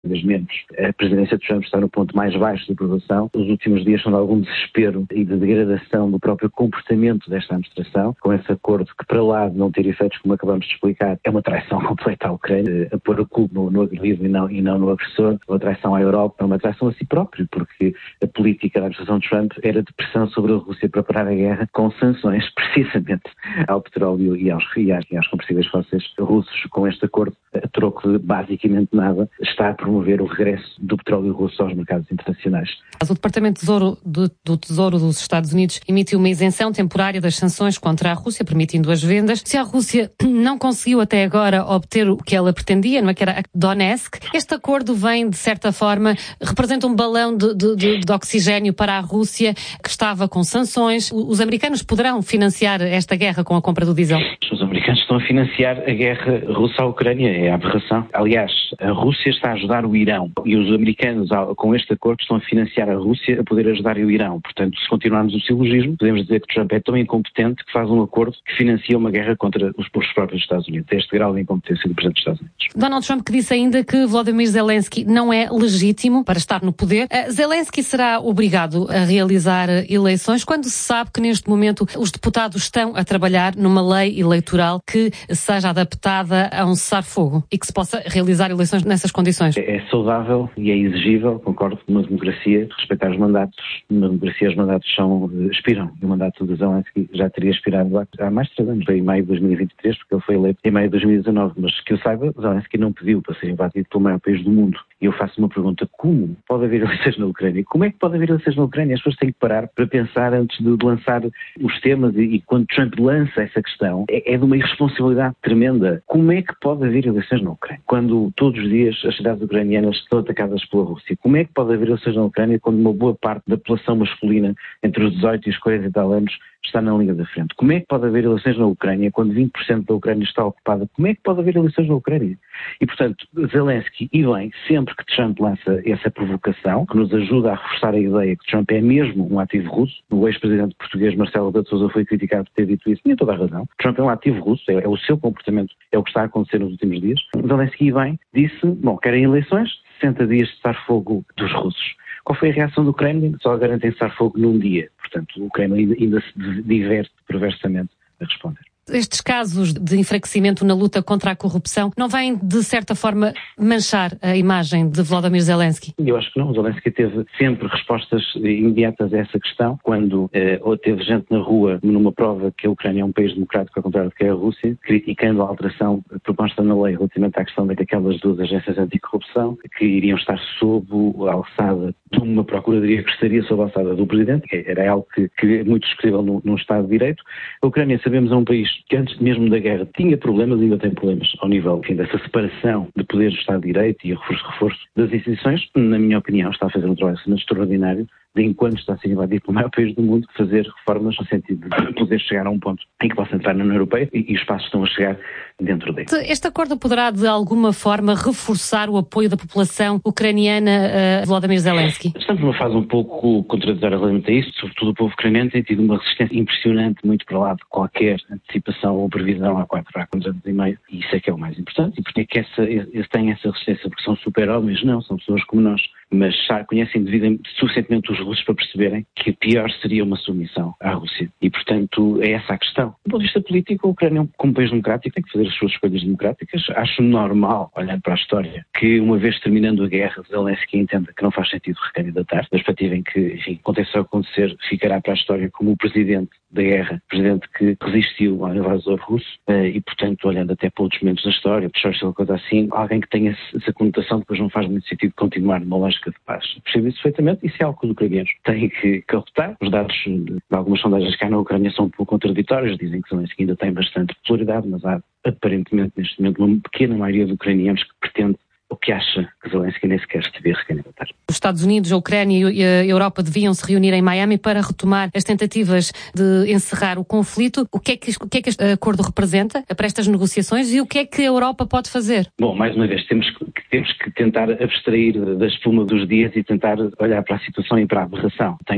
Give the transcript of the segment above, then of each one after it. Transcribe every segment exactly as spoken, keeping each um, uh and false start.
vez menos. A presidência de Trump está no ponto mais baixo de aprovação. Os últimos dias são de algum desespero e de degradação do próprio comportamento desta administração, com esse acordo que, para lá de não ter efeitos, como acabamos de explicar, é uma traição completa à Ucrânia, a pôr a culpa no, no agredido e não, e não no agressor, uma traição à Europa, uma traição a si próprio, porque a política da administração de Trump era de pressão sobre a Rússia para parar a guerra com sanções, precisamente, ao petróleo e aos, e aos, e aos combustíveis fósseis russos. Com este acordo, a troco de basicamente nada, está a promover o regresso do petróleo russo aos mercados internacionais. O Departamento de Tesouro do, do Tesouro dos Estados Unidos emitiu uma isenção temporária das sanções contra a Rússia, permitindo as vendas. Se a Rússia não conseguiu até agora obter o que ela pretendia, não é, que era a Donetsk, este acordo vem, de certa forma, representa um balão de, de, de, de oxigênio para a Rússia, que estava com sanções. Os americanos poderão financiar esta guerra com a compra do diesel? Os americanos estão a financiar a guerra russa à Ucrânia, é a aberração. Aliás, a Rússia está a ajudar o Irão e os americanos, com este acordo, estão a financiar a Rússia a poder ajudar o Irão. Portanto, se continuarmos o silogismo, podemos dizer que Trump é tão incompetente que faz um acordo que financia uma guerra contra os, os próprios Estados Unidos. É este grau de incompetência do Presidente dos Estados Unidos. Donald Trump que disse ainda que Volodymyr Zelensky não é legítimo para estar no poder. Zelensky será obrigado a realizar eleições quando se sabe que neste momento os deputados estão a trabalhar numa lei eleitoral que seja adaptada a um cessar-fogo e que se possa realizar eleições nessas condições. É saudável e é exigível, concordo, numa democracia, respeitar os mandatos. Numa democracia os mandatos são, expiram. E o mandato de Zelensky já teria expirado há mais de três anos. Foi em maio de dois mil e vinte e três, porque ele foi eleito em maio de dois mil e dezanove. Mas que eu saiba, Zelensky não pediu para ser invadido pelo maior país do mundo. E eu faço uma pergunta: como pode haver eleições na Ucrânia? Como é que pode haver eleições na Ucrânia? As pessoas têm que parar para pensar antes de lançar os temas, e, e quando Trump lança essa questão, é, é de uma irresponsabilidade tremenda. Como é que pode haver eleições na Ucrânia quando todos os dias as cidades ucranianas são atacadas pela Rússia? Como é que pode haver eleições na Ucrânia quando uma boa parte da população masculina entre os dezoito e os quarenta e tal anos está na linha da frente? Como é que pode haver eleições na Ucrânia quando vinte por cento da Ucrânia está ocupada? Como é que pode haver eleições na Ucrânia? E, portanto, Zelensky, e bem, sempre que Trump lança essa provocação, que nos ajuda a reforçar a ideia que Trump é mesmo um ativo russo, o ex-presidente português Marcelo Rebelo de Sousa foi criticado por ter dito isso, tinha toda a razão. Trump é um ativo russo, é, é o seu comportamento, é o que está a acontecer nos últimos dias. Zelensky, e bem, disse, bom, querem eleições, sessenta dias de cessar-fogo dos russos. Qual foi a reação do Kremlin? Só garantem cessar-fogo num dia. Portanto, o Kremlin ainda se diverte perversamente a responder. Estes casos de enfraquecimento na luta contra a corrupção não vêm, de certa forma, manchar a imagem de Volodymyr Zelensky? Eu acho que não. O Zelensky teve sempre respostas imediatas a essa questão. Quando eh, ou teve gente na rua, numa prova que a Ucrânia é um país democrático, ao contrário do que é a Rússia, criticando a alteração proposta na lei relativamente à questão daquelas duas agências anticorrupção, que iriam estar sob a alçada de uma procuradoria que estaria sob a alçada do Presidente, que era algo que, que é muito discutível num, num Estado de Direito. A Ucrânia, sabemos, é um país que antes mesmo da guerra tinha problemas e ainda tem problemas ao nível, enfim, dessa separação de poderes do Estado de Direito e o reforço, reforço das instituições. Na minha opinião, está a fazer um trabalho extraordinário de, enquanto está a ser invadido pelo maior país do mundo, fazer reformas no sentido de poder chegar a um ponto em que possa entrar na União Europeia, e, e os passos estão a chegar dentro dele. Este acordo poderá, de alguma forma, reforçar o apoio da população ucraniana a Volodymyr Zelensky? Estamos numa fase um pouco contraditória relativamente a isso. Sobretudo o povo ucraniano tem tido uma resistência impressionante, muito para lá de qualquer antecipação ou previsão há quatro, há quatro anos e meio, e isso é que é o mais importante. E porque é que essa, eles têm essa resistência? Porque são super-homens? Não, são pessoas como nós, mas já conhecem devidamente, suficientemente os russos para perceberem que pior seria uma submissão à Rússia. E, portanto, é essa a questão. Do ponto de vista político, a Ucrânia, como país democrático, tem que fazer as suas escolhas democráticas. Acho normal, olhando para a história, que uma vez terminando a guerra, Zelensky entenda que não faz sentido recandidatar, na perspectiva em que, enfim, aconteça a acontecer, ficará para a história como o presidente da guerra, presidente que resistiu ao invasor russo, e, portanto, olhando até para outros momentos da história, Churchill, coisa assim, alguém que tenha essa conotação depois não faz muito sentido continuar numa lógica de paz. Percebo isso perfeitamente, isso é algo que os ucranianos têm que, que optar. Os dados de algumas sondagens cá na Ucrânia são um pouco contraditórios, dizem que Zelensky ainda tem bastante popularidade, mas há aparentemente neste momento uma pequena maioria de ucranianos que pretende, o que acha que Zelensky nem sequer se devia recandidatar. Os Estados Unidos, a Ucrânia e a Europa deviam se reunir em Miami para retomar as tentativas de encerrar o conflito. O que é que, o que é que este acordo representa para estas negociações e o que é que a Europa pode fazer? Bom, mais uma vez, temos que, temos que tentar abstrair da espuma dos dias e tentar olhar para a situação e para a aberração. Tenho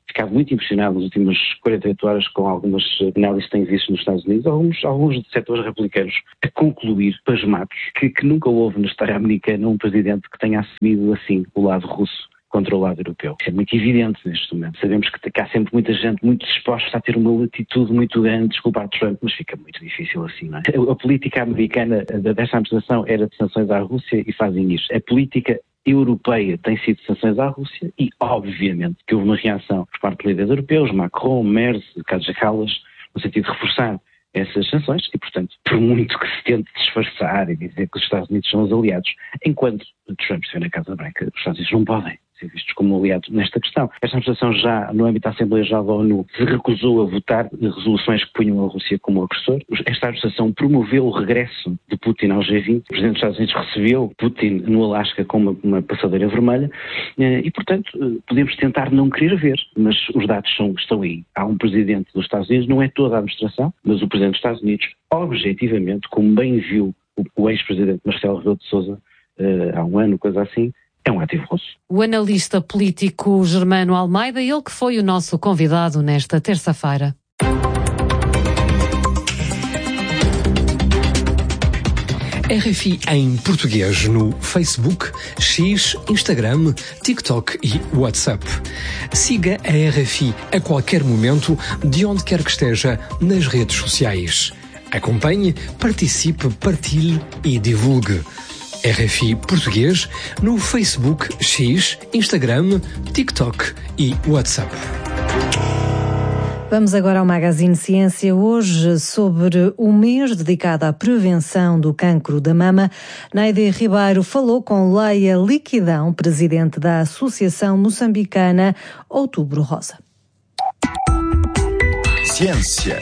ficado muito impressionado nas últimas quarenta e oito horas com algumas análises que têm visto nos Estados Unidos, alguns, alguns setores republicanos a concluir, pasmados, que, que nunca houve na história americana um presidente que tenha assumido assim o lado russo contra o lado europeu. Isso é muito evidente neste momento. Sabemos que, que há sempre muita gente muito disposta a ter uma latitude muito grande, desculpar Trump, mas fica muito difícil assim, não é? A, a política americana desta administração era de sanções à Rússia e fazem isto. A política europeia tem sido de sanções à Rússia e, obviamente, que houve uma reação por parte de líderes europeus, Macron, Merz, Kaja Kallas, no sentido de reforçar essas sanções e, portanto, por muito que se tente disfarçar e dizer que os Estados Unidos são os aliados, enquanto Trump estiver na Casa Branca, os Estados Unidos não podem ser vistos como aliados nesta questão. Esta administração já, no âmbito da Assembleia Geral da ONU, se recusou a votar resoluções que punham a Rússia como agressor. Esta administração promoveu o regresso de Putin ao G vinte. O Presidente dos Estados Unidos recebeu Putin no Alasca com uma, uma passadeira vermelha e, portanto, podemos tentar não querer ver, mas os dados são, estão aí. Há um Presidente dos Estados Unidos, não é toda a administração, mas o Presidente dos Estados Unidos, objetivamente, como bem viu o, o ex-Presidente Marcelo Rebelo de Sousa uh, há um ano, coisa assim, é um ativo russo. O analista político Germano Almeida, ele que foi o nosso convidado nesta terça-feira. R F I em português no Facebook, X, Instagram, TikTok e WhatsApp. Siga a R F I a qualquer momento, de onde quer que esteja, nas redes sociais. Acompanhe, participe, partilhe e divulgue. R F I Português no Facebook, X, Instagram, TikTok e WhatsApp. Vamos agora ao Magazine Ciência, hoje sobre o mês dedicado à prevenção do cancro da mama. Neide Ribeiro falou com Leia Liquidão, presidente da Associação Moçambicana Outubro Rosa. Ciência.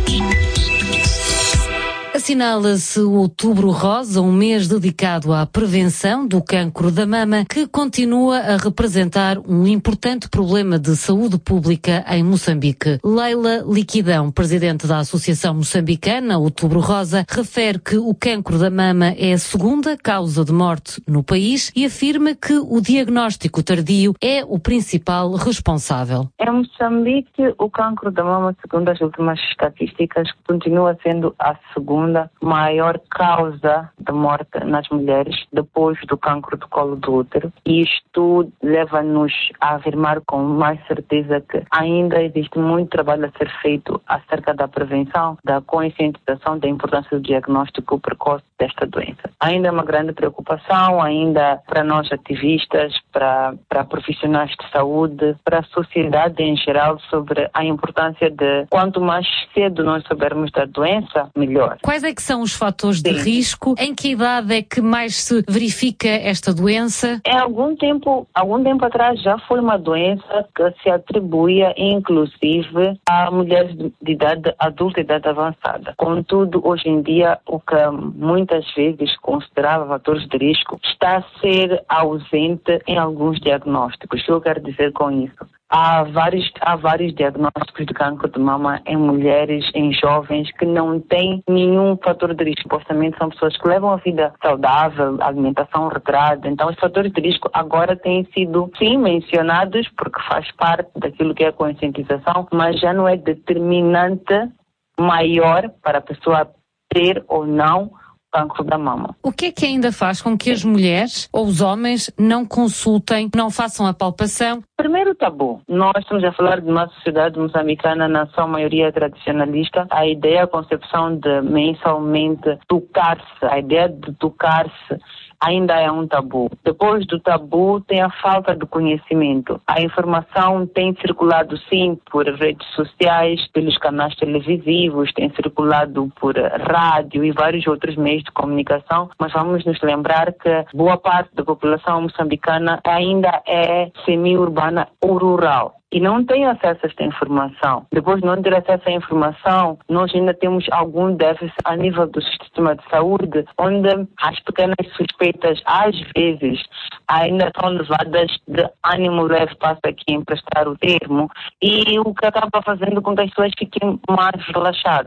Assinala-se o Outubro Rosa, um mês dedicado à prevenção do cancro da mama, que continua a representar um importante problema de saúde pública em Moçambique. Leila Liquidão, presidente da Associação Moçambicana Outubro Rosa, refere que o cancro da mama é a segunda causa de morte no país e afirma que o diagnóstico tardio é o principal responsável. Em Moçambique, o cancro da mama, segundo as últimas estatísticas, continua sendo a segunda maior causa de morte nas mulheres depois do cancro do colo do útero. E isto leva-nos a afirmar com mais certeza que ainda existe muito trabalho a ser feito acerca da prevenção, da conscientização da importância do diagnóstico precoce desta doença. Ainda é uma grande preocupação, ainda para nós ativistas, para, para profissionais de saúde, para a sociedade em geral, sobre a importância de quanto mais cedo nós soubermos da doença, melhor. Quais é que são os fatores de Sim. risco? Em que idade é que mais se verifica esta doença? Em algum tempo, algum tempo atrás já foi uma doença que se atribuía inclusive a mulheres de idade adulta e idade avançada. Contudo, hoje em dia, o que muitas vezes considerava fatores de risco está a ser ausente em alguns diagnósticos. O que eu quero dizer com isso? Há vários, há vários diagnósticos de cancro de mama em mulheres, em jovens que não têm nenhum fator de risco. Supostamente são pessoas que levam a vida saudável, alimentação regrada. Então, os fatores de risco agora têm sido, sim, mencionados porque faz parte daquilo que é a conscientização, mas já não é determinante maior para a pessoa ter ou não cancro da mama. O que é que ainda faz com que as mulheres ou os homens não consultem, não façam a palpação? Primeiro tabu. Nós estamos a falar de uma sociedade moçambicana, nação maioria tradicionalista. A ideia, a concepção de mensalmente tocar-se, a ideia de tocar-se ainda é um tabu. Depois do tabu tem a falta de conhecimento. A informação tem circulado sim por redes sociais, pelos canais televisivos, tem circulado por rádio e vários outros meios de comunicação, mas vamos nos lembrar que boa parte da população moçambicana ainda é semi-urbana ou rural e não tem acesso a esta informação. Depois de não ter acesso à informação, nós ainda temos algum déficit a nível do sistema de saúde, onde as pequenas suspeitas, às vezes, ainda são levadas de ânimo leve, passo aqui a emprestar o termo, e o que acaba fazendo com que as pessoas fiquem mais relaxadas.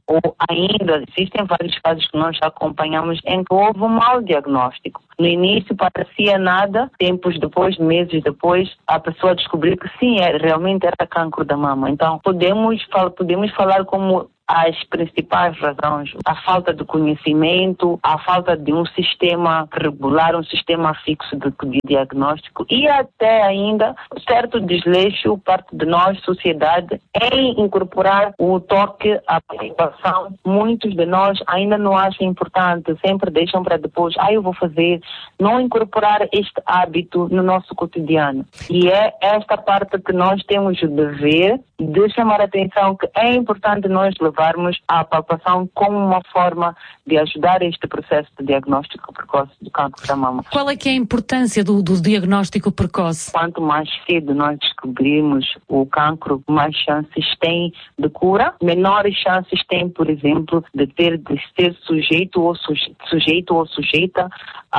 ou ainda existem vários casos que nós acompanhamos em que houve um mau diagnóstico. No início parecia nada, tempos depois, meses depois, a pessoa descobriu que sim, é, realmente era cancro da mama. Então podemos, podemos falar como as principais razões: a falta de conhecimento, a falta de um sistema regular, um sistema fixo de, de diagnóstico e até ainda certo desleixo parte de nós, sociedade, em incorporar o toque à participação. Muitos de nós ainda não acham importante, sempre deixam para depois, ah, eu vou fazer, não incorporar este hábito no nosso cotidiano. E é esta parte que nós temos o dever de chamar a atenção, que é importante nós levarmos a palpação como uma forma de ajudar este processo de diagnóstico precoce do cancro da mama. Qual é que é a importância do, do diagnóstico precoce? Quanto mais cedo nós descobrirmos o cancro, mais chances tem de cura, menores chances tem, por exemplo, de ter de ser sujeito ou suje, sujeito ou sujeita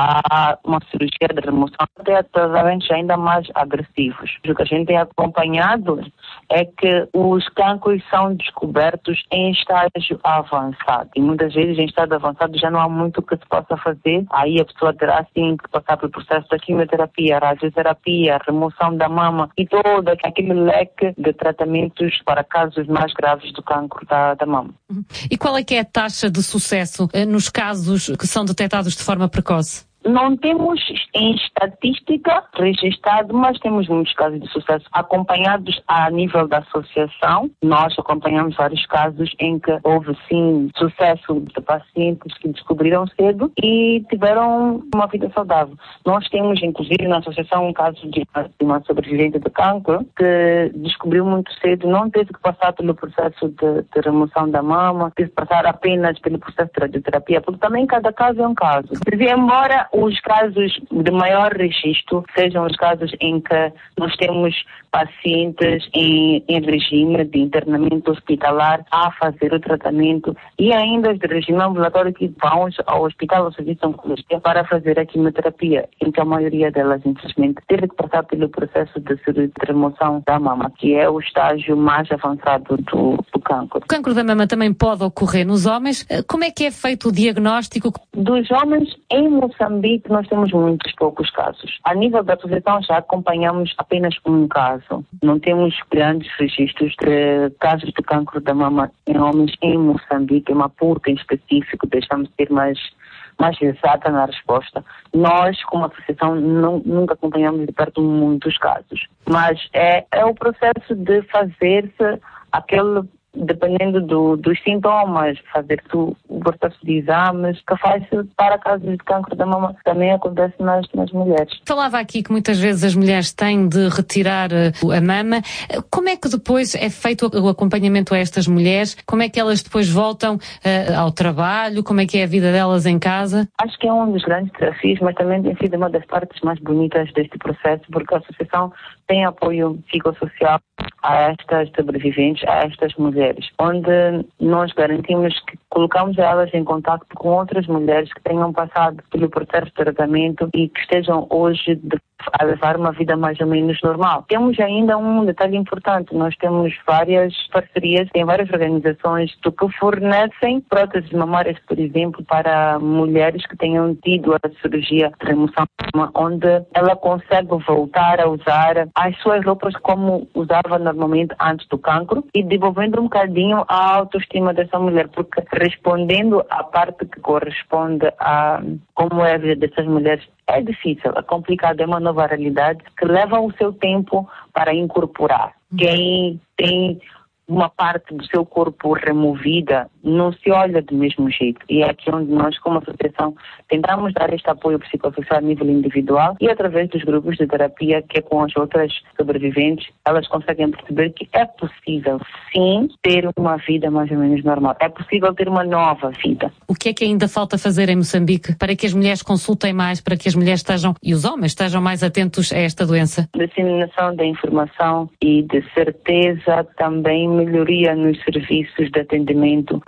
a uma cirurgia de remoção, até tratamentos ainda mais agressivos. O que a gente tem acompanhado é que os cancros são descobertos em estágio avançado. E muitas vezes em estágio avançado já não há muito que se possa fazer. Aí a pessoa terá sim que passar pelo processo da quimioterapia, radioterapia, remoção da mama e todo aquele leque de tratamentos para casos mais graves do cancro da, da mama. E qual é que é a taxa de sucesso eh, nos casos que são detectados de forma precoce? Não temos em estatística registrado, mas temos muitos casos de sucesso acompanhados a nível da associação. Nós acompanhamos vários casos em que houve sim sucesso de pacientes que descobriram cedo e tiveram uma vida saudável. Nós temos inclusive na associação um caso de uma sobrevivente de cancro que descobriu muito cedo, não teve que passar pelo processo de, de remoção da mama, teve que passar apenas pelo processo de radioterapia, porque também cada caso é um caso. Embora os casos de maior registro sejam os casos em que nós temos pacientes em, em regime de internamento hospitalar a fazer o tratamento e ainda os de regime ambulatório que vão ao hospital ou serviço de oncologia para fazer a quimioterapia, em que a maioria delas, infelizmente, teve que passar pelo processo de cirurgia de remoção da mama, que é o estágio mais avançado do, do cancro. O cancro da mama também pode ocorrer nos homens. Como é que é feito o diagnóstico? Dos homens, em Moçambique, nós temos muitos poucos casos. A nível da associação, já acompanhamos apenas um caso. Não temos grandes registros de casos de cancro da mama em homens em Moçambique, em Maputo em específico. Deixamos ser mais, mais exata na resposta. Nós, como associação, não, nunca acompanhamos de perto muitos casos. Mas é, é o processo de fazer-se aquele, dependendo do, dos sintomas, fazer o, o processo de exames, que faz-se para casos de cancro da mama, que também acontece nas, nas mulheres. Falava aqui que muitas vezes as mulheres têm de retirar uh, a mama. Como é que depois é feito o acompanhamento a estas mulheres? Como é que elas depois voltam uh, ao trabalho? Como é que é a vida delas em casa? Acho que é um dos grandes desafios, mas também tem sido uma das partes mais bonitas deste processo, porque a associação tem apoio psicossocial a estas sobreviventes, a estas mulheres, onde nós garantimos que colocamos elas em contato com outras mulheres que tenham passado pelo processo de tratamento e que estejam hoje de, a levar uma vida mais ou menos normal. Temos ainda um detalhe importante, nós temos várias parcerias, tem várias organizações que fornecem próteses mamárias, por exemplo, para mulheres que tenham tido a cirurgia de remoção, onde ela consegue voltar a usar as suas roupas como usava normalmente antes do cancro e desenvolvendo um bocadinho a autoestima dessa mulher, porque respondendo à parte que corresponde a como é a vida dessas mulheres é difícil, é complicado, é uma nova realidade que leva o seu tempo para incorporar. Quem tem uma parte do seu corpo removida não se olha do mesmo jeito. E é aqui onde nós, como associação, tentamos dar este apoio psicossocial a nível individual e através dos grupos de terapia, que é com as outras sobreviventes, elas conseguem perceber que é possível, sim, ter uma vida mais ou menos normal. É possível ter uma nova vida. O que é que ainda falta fazer em Moçambique para que as mulheres consultem mais, para que as mulheres estejam, e os homens estejam mais atentos a esta doença? Disseminação da informação e de certeza também melhoria nos serviços de atendimento para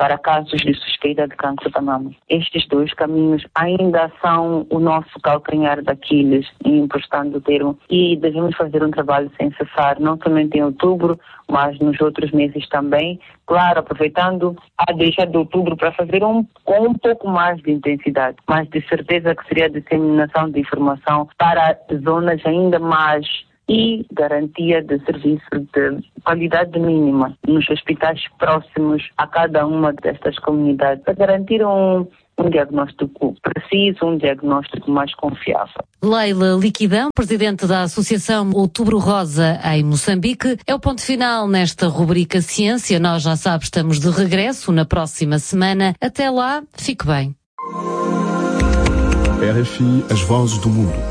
para casos de suspeita de câncer da mama. Estes dois caminhos ainda são o nosso calcanhar daqueles, importante o termo, e devemos fazer um trabalho sem cessar, não somente em outubro, mas nos outros meses também. Claro, aproveitando a deixa de outubro para fazer um, com um pouco mais de intensidade, mas de certeza que seria a disseminação de informação para zonas ainda mais e garantia de serviço de qualidade mínima nos hospitais próximos a cada uma destas comunidades, para garantir um, um diagnóstico preciso, um diagnóstico mais confiável. Leila Liquidão, presidente da Associação Outubro Rosa em Moçambique, é o ponto final nesta rubrica Ciência. Nós, já sabe, estamos de regresso na próxima semana. Até lá, fique bem. R F I, as vozes do mundo.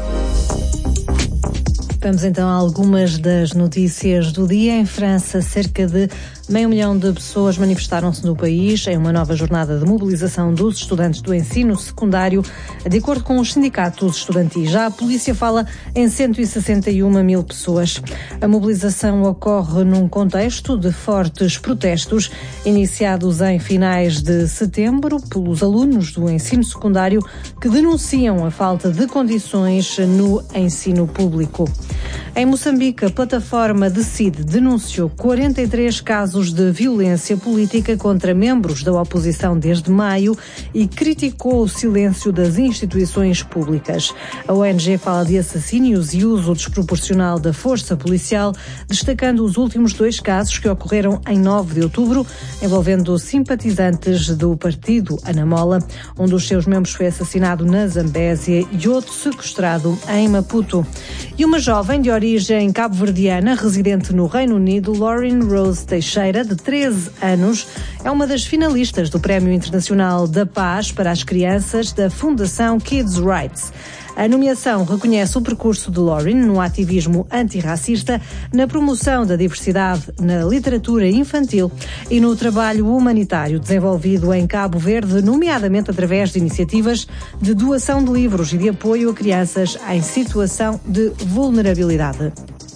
Vamos então a algumas das notícias do dia. Em França, cerca de meio milhão de pessoas manifestaram-se no país em uma nova jornada de mobilização dos estudantes do ensino secundário, de acordo com os sindicatos estudantis. Já a polícia fala em cento e sessenta e uma mil pessoas. A mobilização ocorre num contexto de fortes protestos, iniciados em finais de setembro pelos alunos do ensino secundário que denunciam a falta de condições no ensino público. Em Moçambique, a plataforma Decide denunciou quarenta e três casos de violência política contra membros da oposição desde maio e criticou o silêncio das instituições públicas. A O N G fala de assassínios e uso desproporcional da força policial, destacando os últimos dois casos que ocorreram em nove de outubro, envolvendo simpatizantes do partido Anamola. Um dos seus membros foi assassinado na Zambésia e outro sequestrado em Maputo. E uma jovem de origem cabo-verdiana, residente no Reino Unido, Lauren Rose Teixeira, de treze anos, é uma das finalistas do Prémio Internacional da Paz para as Crianças da Fundação Kids Rights. A nomeação reconhece o percurso de Lauren no ativismo antirracista, na promoção da diversidade na literatura infantil e no trabalho humanitário desenvolvido em Cabo Verde, nomeadamente através de iniciativas de doação de livros e de apoio a crianças em situação de vulnerabilidade.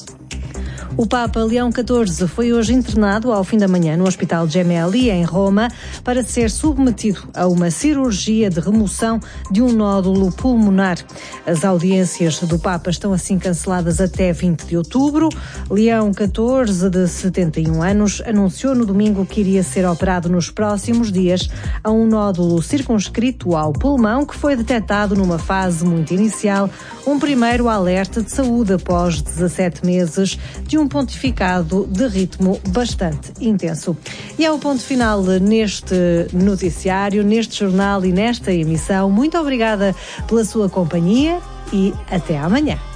O Papa Leão catorze foi hoje internado ao fim da manhã no Hospital Gemelli, em Roma, para ser submetido a uma cirurgia de remoção de um nódulo pulmonar. As audiências do Papa estão assim canceladas até vinte de outubro. Leão catorze, de setenta e um anos, anunciou no domingo que iria ser operado nos próximos dias a um nódulo circunscrito ao pulmão, que foi detectado numa fase muito inicial, um primeiro alerta de saúde após dezassete meses de um pontificado de ritmo bastante intenso. E é o ponto final neste noticiário, neste jornal e nesta emissão. Muito obrigada pela sua companhia e até amanhã.